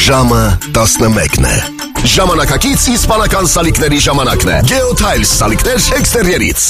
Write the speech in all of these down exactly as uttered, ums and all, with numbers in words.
Ժամը տասնմեկն է։ Ժամանակակից իսպանական սալիկների ժամանակն է։ Geotiles սալիկներ էքստերիերից։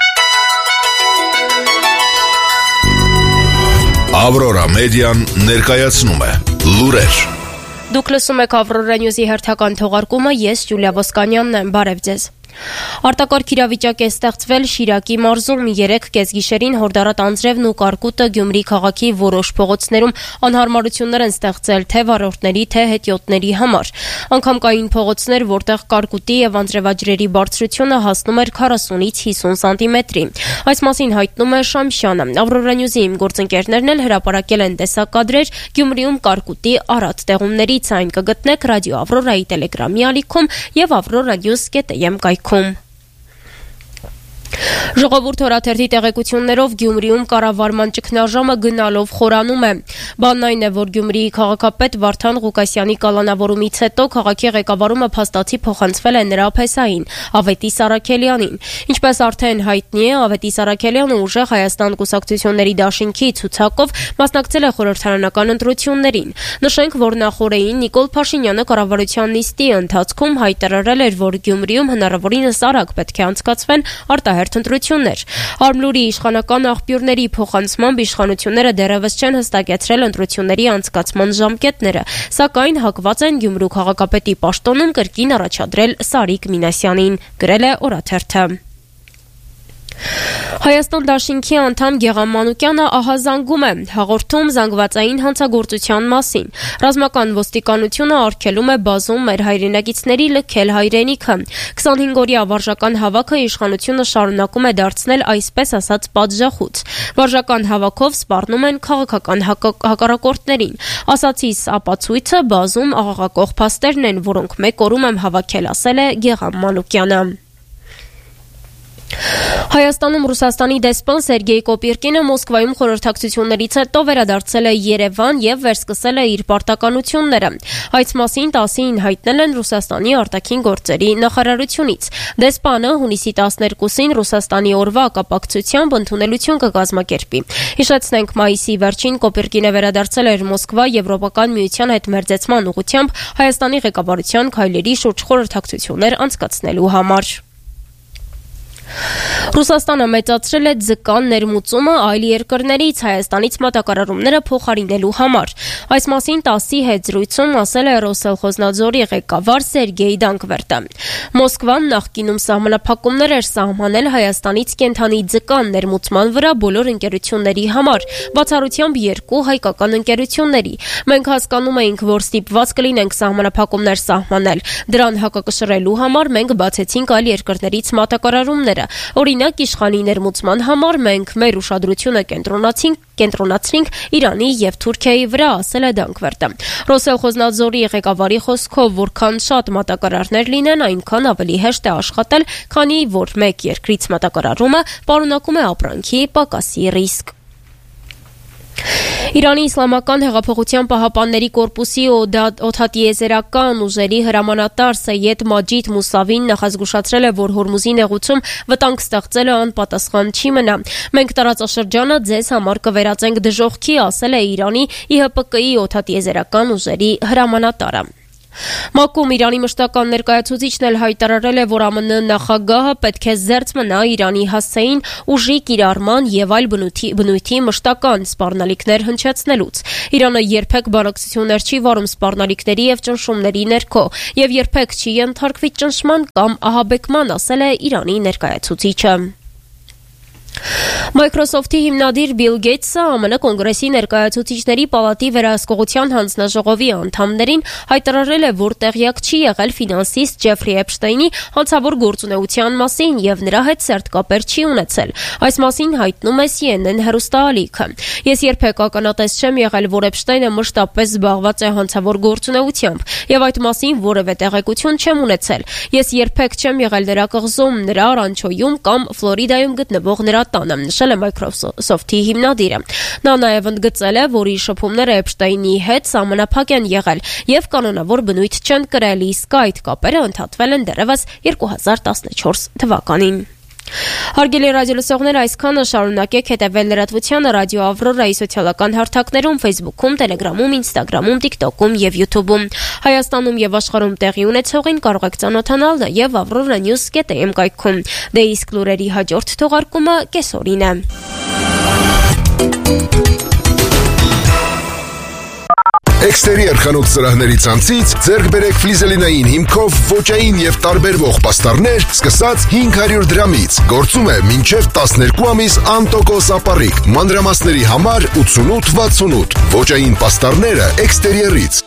Aurora Median ներկայացնում է լուրեր։ Դուք լսում եք Aurora News-ի հերթական թողարկումը, ես Յուլիա Ոսկանյանն եմ, բարև ձեզ։ Արտակարգ իրավիճակ է ստեղծվել Շիրակի մարզում երեք կեսգիշերին Հորդառատ անձրևն ու կարկուտը Գյումրի քաղաքի որոշ փողոցներում անհարմարություններ են ստեղծել թե վարորդների, թե հետիոտների համար։ Անգամ կային փողոցներ, որտեղ կարկուտի եւ անձրևաջրերի բարձրությունը հասնում էր քառասունից հիսուն սանտիմետրի։ Այս մասին հայտնում է Շամշյանը։ Aurora News-ի իմ գործընկերներն էլ հրապարակել են տեսակադրեր Գյումրիում կարկուտի առատ տեղումներից, այն կգտնեք Ռադիո Aurora-ի Telegram-ի ալիքում եւ aurora news dot am կայքում։ Ժողովուրդ օրաթերթի տեղեկություններով Գյումրիում կառավարման ճգնաժամը գնալով խորանում է։ Բանն այն է, որ Գյումրիի քաղաքապետ Վարդան Ղուկասյանի կալանավորումից հետո քաղաքի ղեկավարումը փաստացի փոխանցվել է նրա ափեսային Ավետիս Արաքելյանին։ Ինչպես արդեն հայտնի է, Ավետիս Արաքելյանը ուժեղ Հայաստան կուսակցությունների դաշինքի ցուցակով մասնակցել է խորհրդարանական ընտրություններին։ Նշենք, որ նախորդին Նիկոլ Փաշինյանը կառավարության նիստի ընթացքում հայտարարել էր, որ Գյումրիում հնարավորինս արագ պետք է անցկացվեն արտահերթ ընտրություններ։ Արմլուրի իշխանական աղբյուրների փոխանցմամբ իշխանությունները դեռևս չեն հստակեցրել ընտրությունների անցկացման ժամկետները, սակայն հակված են Գյումրու քաղաքապետի պաշտոնում կրկին առաջադրել Սարիկ Մինասյանին, գրել է օրաթերթը։ Հայաստան դաշինքի անդամ Գեղամ Մանուկյանը ահազանգում է, հաղորդում զանգվածային հանցագործության մասին։ Ռազմական ոստիկանությունը արգելում է բազում մեր հայրենակիցների լքել հայրենիքը։ քսանհինգօրյա վարժական հավաքը իշխանությունը շարունակում է դարձնել այսպես ասած պատժախոց։ Վարժական հավաքով սպառնում են քաղաքական հակառակորդներին։ Ասացիս ապացույցը բազում աղաղակող փաստերն են, որոնք մեկ օրում եմ հավաքել, ասել է Գեղամ Մանուկյանը։ Հայաստանում Ռուսաստանի դեսպան Սերգեյ Կոպիրկինը Մոսկվայում խորհրդակցություններից հետո վերադարձել է Երևան եւ վերսկսել է իր պարտականությունները։ Այս մասին տասին հայտնել են Ռուսաստանի արտաքին գործերի նախարարությունից։ Դեսպանը հունիսի տասներկուսին Ռուսաստանի օրվա կապակցությամբ ընդունելություն կկազմակերպի։ Հիշեցնենք, մայիսի վերջին Կոպիրկինը վերադարձել էր Մոսկվա Եվրոպական միության հետ մերձեցման ուղղությամբ Հայաստանի ղեկավարության քայլերի շուրջ խորհրդակցություններ անցկացնելու համար։ Ռուսաստանը մեծացրել է ձկան ներմուծումը այլ երկրներից Հայաստանից մատակարարումները փոխարինելու համար։ Այս մասին տասի հետ զրույցում ասել է Ռոսելխոզնadzորի ղեկավար Սերգեյ Դանկվերտը։ Մոսկվան նախկինում սահմանափակումներ էր սահմանել Հայաստանից կենդանի ձկան ներմուծման վրա բոլոր ընկերությունների համար, բացառությամբ երկու հայկական ընկերությունների։ Մենք հասկանում էինք, որ ստիպված կլինենք սահմանափակումներ սահմանել։ Դրան հակակշռելու համար մենք բացեցինք այլ երկրներից մատակարարումները։ Օրինակ, իշխանի ներմուծման համար մենք մեր ուշադրությունը կենտրոնացինք կենտրոնացրինք Իրանի եւ Թուրքիայի վրա, ասել է Դանկվերտը։ Ռոսելխոզնadzորի ղեկավարի խոսքով, որքան շատ մատակարարներ լինեն, այնքան ավելի հեշտ է աշխատել, քանի որ մեկ երկրից մատակարարումը պարունակում է ապրանքի պակասի ռիսկ։ Իրանի իսլամական հեղափոխության պահապանների կորպուսի օդատիեզերական ուժերի հրամանատար Սեյեդ Մաջիդ Մուսավին նախազգուշացրել է, որ Հորմուզի նեղուցում վտանգ ստեղծելը անպատասխան չի մնա։ Մենք տարածաշրջանը ձեզ համար կվերածենք դժոխքի, ասել է Իրանի ի հ պ կի օդատիեզերական ուժերի հրամանատարը։ ՄԱԿ-ում Իրանի մշտական ներկայացուցիչն էլ հայտարարել է, որ ԱՄՆ նախագահը պետք է զերծ մնա Իրանի հասցեին ուժի կիրառման եւ այլ բնույթի մշտական սպառնալիքներ հնչեցնելուց։ Իրանը երբեք բանակցություններ չի վարում սպառնալիքների եւ ճնշումների ներքո եւ երբեք չի ենթարկվի ճնշման կամ ահաբեկման, ասել է Իրանի ներկայացուցիչը։ Microsoft-ի հիմնադիր Բիլ Գեյթսը Ամն Կոնգրեսի ներկայացուցիչների պալատի վերահսկողության հանձնաժողովի անդամներին հայտարարել է, որ տեղյակ չի եղել ֆինանսիստ Ջեֆրի Էփշտեյնի հանցավոր գործունեության մասին եւ նրա հետ սերտ կապեր չի ունեցել։ Այս մասին հայտնում է C N N հեռուստաալիքը։ Ես երբեք ականատես չեմ եղել, որ Էփշտեյնը մշտապես զբաղված է հանցավոր գործունեությամբ եւ այդ մասին որևէ տեղեկություն չեմ ունեցել։ Ես երբեք չեմ եղել նրա կղզում, նրա ռանչոյում կամ Ֆլորիդայում գտնվող նրա տանը, նշել է Microsoft-ի հիմնադիրը։ Նա նաև ընդգծել է, որ իր շփումները Էփշտեյնի հետ սահմանափակ են եղել եւ կանոնավոր բնույթ չեն կրել, իսկ այդ կապերը ընդհատվել են դեռևս երկու հազար տասնչորս թվականին։ Հարգելի ռադիոլսողներ, այսքանը շարունակեք հետևել լրատվությանը Ռադիո Ավրորայի սոցիալական հարթակներում, Facebook-ում, Telegram-ում, Instagram-ում, TikTok-ում եւ YouTube-ում։ Հայաստանում եւ աշխարհում տեղի ունեցողին կարող եք ծանոթանալ նաեւ avrora news dot am կայքում։ Դե իսկ լուրերի հաջորդ թողարկումը կեսօրին է։ Էքստերիեր խանութ սրահների ցանցից ձեռք բերեք ֆլիզելինային հիմքով ոճային եւ տարբերվող պաստառներ սկսած հինգ հարյուր դրամից։ Գործում է մինչեւ տասներկու ամիս անտոկոս ապառիկ։ Մանրամասների համար ութսունութ վաթսունութ։ Ոճային պաստառները Էքստերիերից։